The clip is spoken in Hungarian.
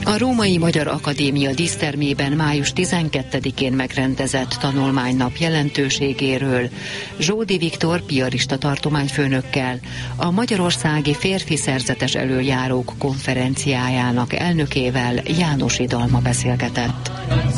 A Római Magyar Akadémia dísztermében május 12-én megrendezett tanulmánynap jelentőségéről Zsódi Viktor piarista tartományfőnökkel, a Magyarországi Férfi Szerzetes Elöljárók konferenciájának elnökével, János Idalma beszélgetett.